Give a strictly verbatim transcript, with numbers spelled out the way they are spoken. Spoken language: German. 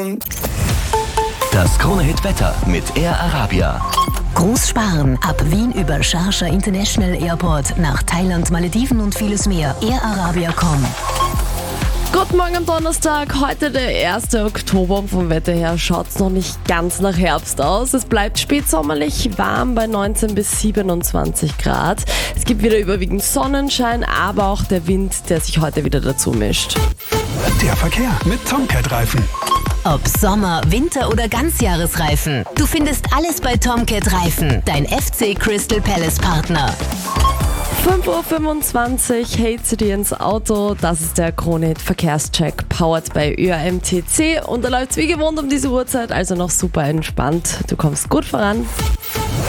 Das Krone-Hit-Wetter mit Air Arabia. Groß sparen. Ab Wien über Sharjah International Airport nach Thailand, Malediven und vieles mehr. Air Arabia Punkt com. Guten Morgen am Donnerstag, heute der erste Oktober. Vom Wetter her schaut es noch nicht ganz nach Herbst aus. Es bleibt spätsommerlich warm bei neunzehn bis siebenundzwanzig Grad. Es gibt wieder überwiegend Sonnenschein, aber auch der Wind, der sich heute wieder dazu mischt. Der Verkehr mit Tomcat Reifen. Ob Sommer, Winter oder Ganzjahresreifen. Du findest alles bei Tomcat Reifen, dein F C Crystal Palace Partner. fünf Uhr fünfundzwanzig, hey zu dir ins Auto. Das ist der Krone-Hit Verkehrscheck, powered bei Ö A M T C. Und da läuft es wie gewohnt um diese Uhrzeit, also noch super entspannt. Du kommst gut voran.